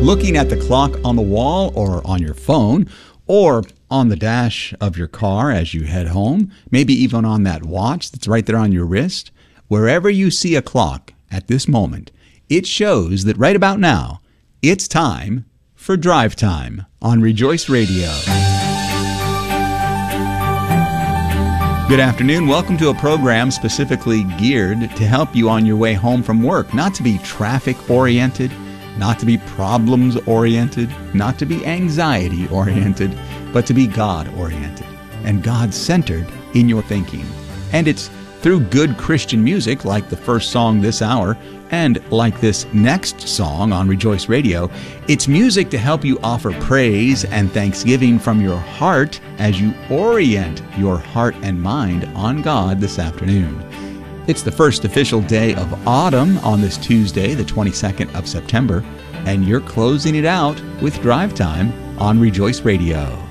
looking at the clock on the wall or on your phone or on the dash of your car as you head home, maybe even on that watch that's right there on your wrist, wherever you see a clock at this moment, it shows that right about now, it's time for Drive Time on Rejoice Radio. Good afternoon. Welcome to a program specifically geared to help you on your way home from work, not to be traffic-oriented, not to be problems-oriented, not to be anxiety-oriented, but to be God-oriented and God-centered in your thinking. And it's through good Christian music like the first song this hour and like this next song on Rejoice Radio. It's music to help you offer praise and thanksgiving from your heart as you orient your heart and mind on God this afternoon. It's the first official day of autumn on this Tuesday, the 22nd of September, and you're closing it out with Drive Time on Rejoice Radio.